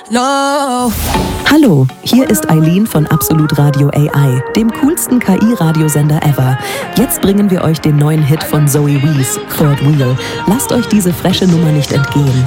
No. Hallo, hier ist Eileen von Absolut Radio AI, dem coolsten KI-Radiosender ever. Jetzt bringen wir euch den neuen Hit von Zoe Wees, Third Wheel. Lasst euch diese frische Nummer nicht entgehen.